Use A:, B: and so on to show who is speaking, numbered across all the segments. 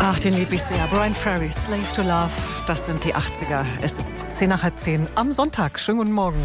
A: Ach, den liebe ich sehr. Brian Ferry, Slave to Love, das sind die 80er. Es ist 10 nach halb 10 am Sonntag. Schönen guten Morgen.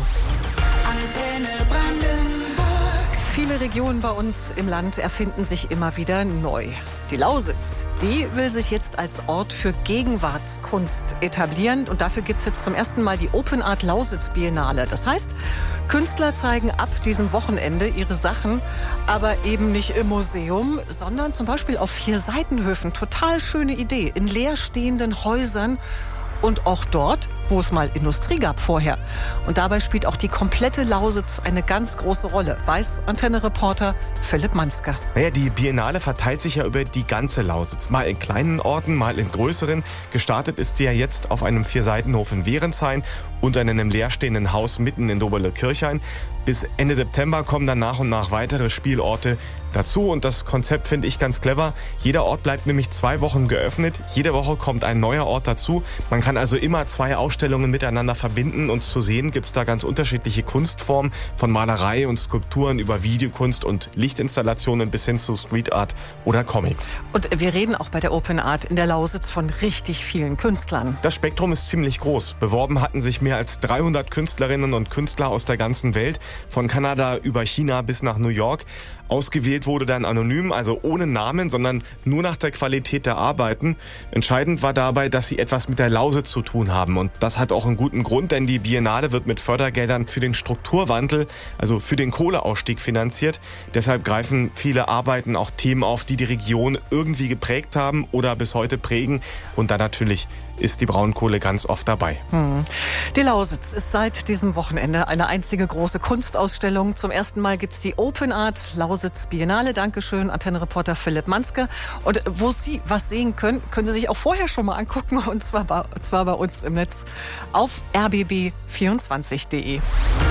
B: Antenne Brandenburg.
A: Viele Regionen bei uns im Land erfinden sich immer wieder neu. Die Lausitz, die will sich jetzt als Ort für Gegenwartskunst etablieren. Und dafür gibt es jetzt zum ersten Mal die Open Art Lausitz Biennale. Das heißt, Künstler zeigen ab diesem Wochenende ihre Sachen, aber eben nicht im Museum, sondern zum Beispiel auf 4 Seitenhöfen. Total schöne Idee, in leerstehenden Häusern. Und auch dort, wo es mal Industrie gab vorher. Und dabei spielt auch die komplette Lausitz eine ganz große Rolle, weiß Antenne-Reporter Philipp Manske.
C: Naja, die Biennale verteilt sich ja über die ganze Lausitz. Mal in kleinen Orten, mal in größeren. Gestartet ist sie ja jetzt auf einem 4-Seitenhof in Wehrenshain und in einem leerstehenden Haus mitten in Doberle-Kirchhain. Bis Ende September kommen dann nach und nach weitere Spielorte dazu. Und das Konzept finde ich ganz clever. Jeder Ort bleibt nämlich 2 Wochen geöffnet. Jede Woche kommt ein neuer Ort dazu. Man kann also immer 2 Ausstellungen miteinander verbinden. Und zu sehen gibt es da ganz unterschiedliche Kunstformen. Von Malerei und Skulpturen über Videokunst und Lichtinstallationen bis hin zu Street Art oder Comics.
A: Und wir reden auch bei der Open Art in der Lausitz von richtig vielen Künstlern.
C: Das Spektrum ist ziemlich groß. Beworben hatten sich mehr als 300 Künstlerinnen und Künstler aus der ganzen Welt. Von Kanada über China bis nach New York. Ausgewählt wurde dann anonym, also ohne Namen, sondern nur nach der Qualität der Arbeiten. Entscheidend war dabei, dass sie etwas mit der Lausitz zu tun haben. Und das hat auch einen guten Grund, denn die Biennale wird mit Fördergeldern für den Strukturwandel, also für den Kohleausstieg finanziert. Deshalb greifen viele Arbeiten auch Themen auf, die die Region irgendwie geprägt haben oder bis heute prägen. Und da natürlich ist die Braunkohle ganz oft dabei.
A: Die Lausitz ist seit diesem Wochenende eine einzige große Kunstausstellung. Zum ersten Mal gibt es die Open Art Lausitz Biennale. Dankeschön, Antenne-Reporter Philipp Manske. Und wo Sie was sehen können, können Sie sich auch vorher schon mal angucken. Und zwar bei uns im Netz auf rbb24.de.